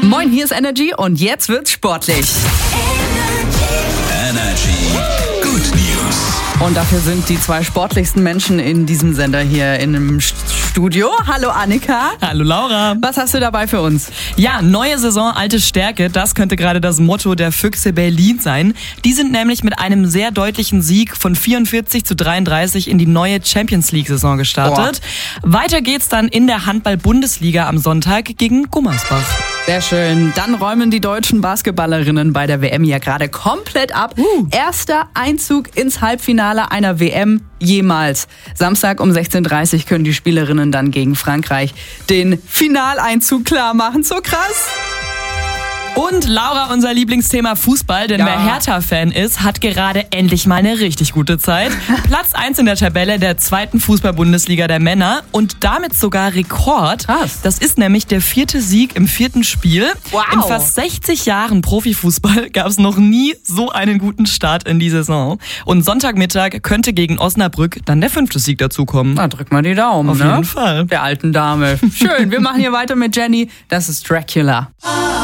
Moin, hier ist Energy und jetzt wird's sportlich. Energy Good News. Und dafür sind die zwei sportlichsten Menschen in diesem Sender hier in einem Studio. Hallo Annika. Hallo Laura. Was hast du dabei für uns? Ja, neue Saison, alte Stärke, das könnte gerade das Motto der Füchse Berlin sein. Die sind nämlich mit einem sehr deutlichen Sieg von 44-33 in die neue Champions League-Saison gestartet. Weiter geht's dann in der Handball-Bundesliga am Sonntag gegen Gummersbach. Sehr schön. Dann räumen die deutschen Basketballerinnen bei der WM ja gerade komplett ab. Erster Einzug ins Halbfinale einer WM jemals. Samstag um 16:30 Uhr können die Spielerinnen dann gegen Frankreich den Finaleinzug klar machen. So krass. Und Laura, unser Lieblingsthema Fußball, denn wer Hertha-Fan ist, hat gerade endlich mal eine richtig gute Zeit. Platz 1 in der Tabelle der zweiten Fußball-Bundesliga der Männer und damit sogar Rekord. Krass. Das ist nämlich der 4. Sieg im 4. Spiel. Wow. In fast 60 Jahren Profifußball gab es noch nie so einen guten Start in die Saison. Und Sonntagmittag könnte gegen Osnabrück dann der 5. Sieg dazukommen. Na, drück mal die Daumen. Auf jeden Fall. Der alten Dame. Schön, wir machen hier weiter mit Jenny. Das ist Dracula.